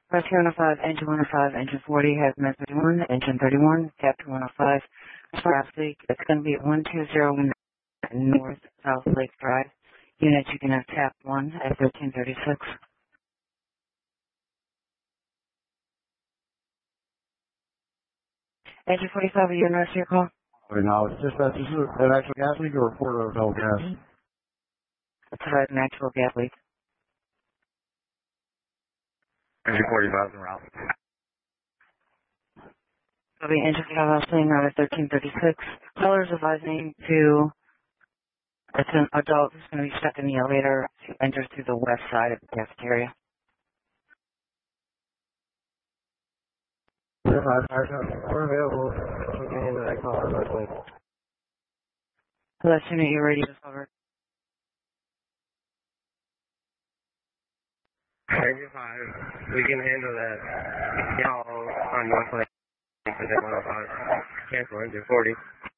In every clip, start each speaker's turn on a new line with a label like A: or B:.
A: Rescue 105, engine 105, engine 40, hazmat 31, engine 31, captain 105, South Lake. It's going to be at 1201 North South Lake Drive. Unit, you can have tap 1 at 1336. Engine 45, are you in the rest of your call?
B: Right now, it's just that this is an actual gas leak or report of no gas.
A: It's an actual gas leak.
B: Engine 45 en route.
A: It'll be engine 5 saying route at 1336. Callers advising to, it's an adult who's going to be stuck in the elevator to enter through the west side of the cafeteria.
B: We're available. We can handle that call directly.
A: Hello, unit, your radio is over.
B: Engine 5, we can handle that call on North Lake for that 105. Cancel engine 40.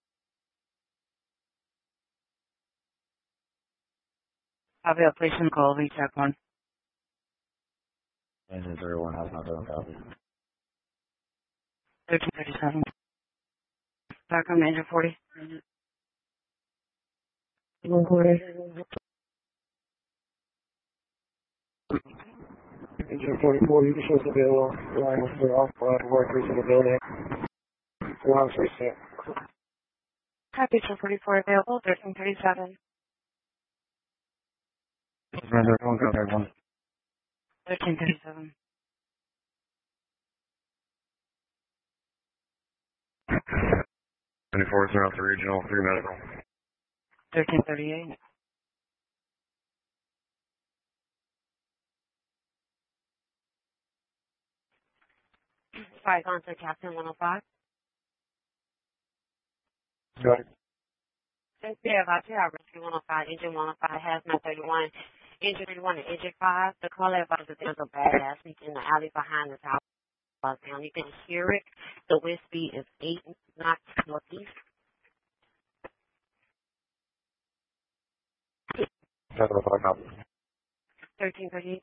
A: Copy, I'll place in the call, VTAC 1.
B: Engine 31 has not done copy.
A: 1337. Back on engine 40. 140.
B: Engine 44, you can show us available. Line was off workers in the building. Ground reset.
A: Copy, engine 44 available, 1337.
B: Surrender, don't go there,
A: 1337.
B: 24 is around the regional, 3 medical.
A: 1338. Sorry, on to Captain 105.
B: Go ahead.
A: Since we have out here, Rescue 105, Engine 105, Hazmat 31, Engine 31, and Engine 5. The caller advised that there's a badass leak in the alley behind this house. Now you can hear it. The wind speed is 8 knots northeast. 1338.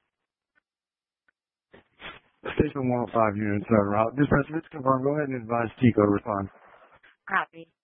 B: Station 105 units en route. Dispatch, let's confirm. Go ahead and advise Tico respond.
A: Copy.